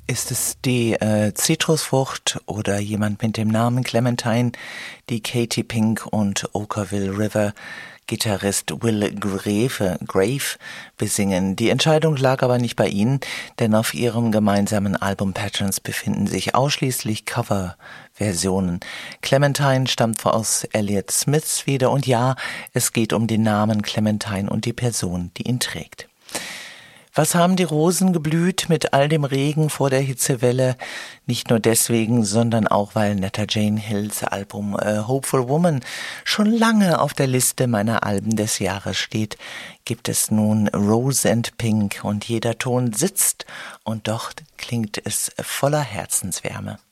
Ist es die Zitrusfrucht oder jemand mit dem Namen Clementine, die Katy Pink und Okkervil River Gitarrist Will Grave besingen? Die Entscheidung lag aber nicht bei ihnen, denn auf ihrem gemeinsamen Album Patterns befinden sich ausschließlich Coverversionen. Clementine stammt aus Elliott Smiths Feder und ja, es geht um den Namen Clementine und die Person, die ihn trägt. Was haben die Rosen geblüht mit all dem Regen vor der Hitzewelle? Nicht nur deswegen, sondern auch, weil Netta Jane Hills Album Hopeful Woman schon lange auf der Liste meiner Alben des Jahres steht, gibt es nun Rose and Pink und jeder Ton sitzt und doch klingt es voller Herzenswärme.